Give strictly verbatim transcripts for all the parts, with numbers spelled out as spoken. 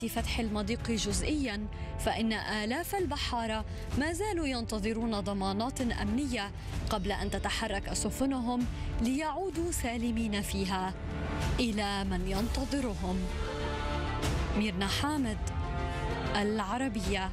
فتح المضيق جزئيا، فإن آلاف البحارة ما زالوا ينتظرون ضمانات أمنية قبل أن تتحرك سفنهم ليعودوا سالمين فيها إلى من ينتظرهم. ميرنا حامد، العربية.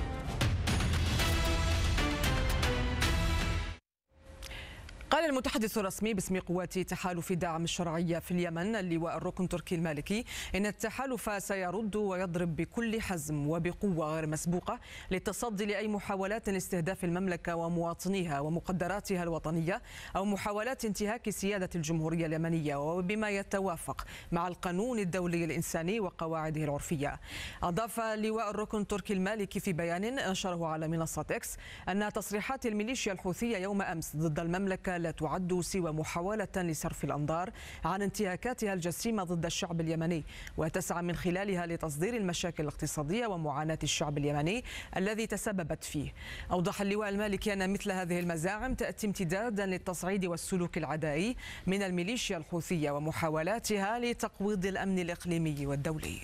قال المتحدث الرسمي باسم قوات تحالف دعم الشرعية في اليمن اللواء الركن تركي المالكي إن التحالف سيرد ويضرب بكل حزم وبقوة غير مسبوقة للتصدي لأي محاولات لاستهداف المملكة ومواطنيها ومقدراتها الوطنية أو محاولات انتهاك سيادة الجمهورية اليمنية وبما يتوافق مع القانون الدولي الإنساني وقواعده العرفية. أضاف اللواء الركن تركي المالكي في بيان نشره على منصة إكس أن تصريحات الميليشيا الحوثية يوم أمس ضد المملكة لا تعد سوى محاولة لصرف الأنظار عن انتهاكاتها الجسيمة ضد الشعب اليمني، وتسعى من خلالها لتصدير المشاكل الاقتصادية ومعاناة الشعب اليمني الذي تسببت فيه. أوضح اللواء المالكي أن مثل هذه المزاعم تأتي امتدادا للتصعيد والسلوك العدائي من الميليشيا الحوثية ومحاولاتها لتقويض الأمن الإقليمي والدولي.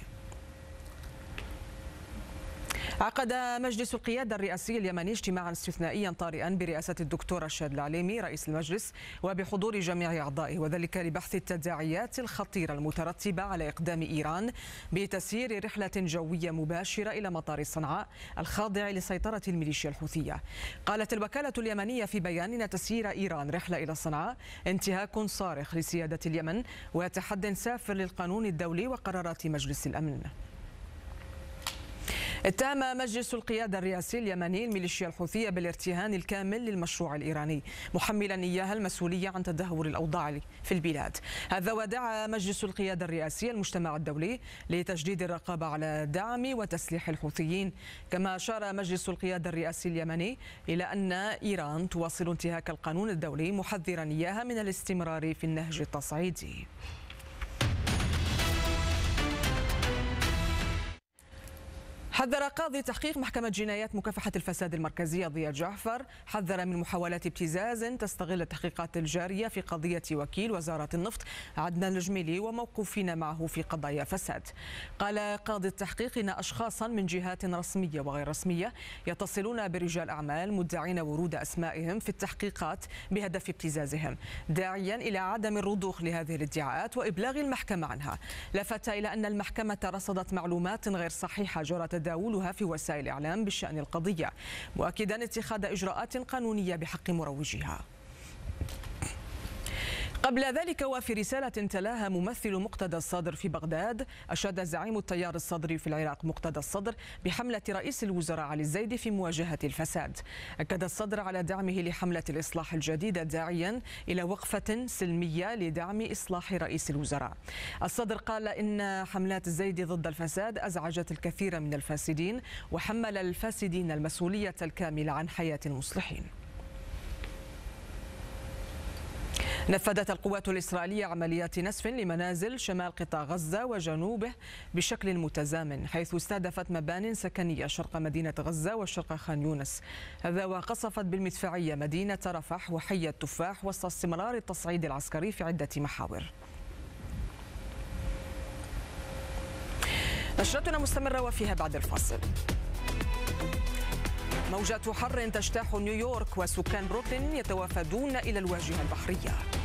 عقد مجلس القيادة الرئاسي اليمني اجتماعا استثنائيا طارئا برئاسة الدكتور رشاد العليمي رئيس المجلس وبحضور جميع أعضائه، وذلك لبحث التداعيات الخطيرة المترتبة على إقدام إيران بتسيير رحلة جوية مباشرة إلى مطار صنعاء الخاضع لسيطرة الميليشيا الحوثية. قالت الوكالة اليمنية في بيان إن تسيير إيران رحلة إلى صنعاء انتهاك صارخ لسيادة اليمن وتحد سافر للقانون الدولي وقرارات مجلس الأمن. اتهم مجلس القيادة الرئاسي اليمني الميليشيا الحوثية بالارتهان الكامل للمشروع الإيراني، محملا إياها المسؤولية عن تدهور الأوضاع في البلاد. هذا ودعا مجلس القيادة الرئاسي المجتمع الدولي لتجديد الرقابة على دعم وتسليح الحوثيين. كما أشار مجلس القيادة الرئاسي اليمني إلى أن إيران تواصل انتهاك القانون الدولي، محذرا إياها من الاستمرار في النهج التصعيدي. حذر قاضي تحقيق محكمة جنايات مكافحة الفساد المركزية ضياء جعفر حذر من محاولات ابتزاز تستغل التحقيقات الجارية في قضية وكيل وزارة النفط عدنان الجميلي وموقوفين معه في قضايا فساد. قال قاضي التحقيق إن أشخاصا من جهات رسمية وغير رسمية يتصلون برجال أعمال مدعين ورود أسمائهم في التحقيقات بهدف ابتزازهم، داعيا إلى عدم الرضوخ لهذه الادعاءات وإبلاغ المحكمة عنها. لفت إلى أن المحكمة رصدت معلومات غير صحيحة جرى تداولها في وسائل الإعلام بشأن القضية، مؤكدا اتخاذ إجراءات قانونية بحق مروجيها. قبل ذلك وفي رسالة تلاها ممثل مقتدى الصدر في بغداد، أشاد زعيم التيار الصدري في العراق مقتدى الصدر بحملة رئيس الوزراء علي الزيدي في مواجهة الفساد. أكد الصدر على دعمه لحملة الإصلاح الجديدة داعيا إلى وقفة سلمية لدعم إصلاح رئيس الوزراء. الصدر قال إن حملات الزيدي ضد الفساد أزعجت الكثير من الفاسدين وحمل الفاسدين المسؤولية الكاملة عن حياة المصلحين. نفذت القوات الإسرائيلية عمليات نسف لمنازل شمال قطاع غزة وجنوبه بشكل متزامن، حيث استهدفت مبان سكنية شرق مدينة غزة وشرق خان يونس. هذا وقصفت بالمدفعية مدينة رفح وحي التفاح وسط استمرار التصعيد العسكري في عدة محاور. نشرتنا مستمرة وفيها بعد الفاصل. موجات حر تجتاح نيويورك وسكان بروكلين يتوافدون إلى الواجهة البحرية.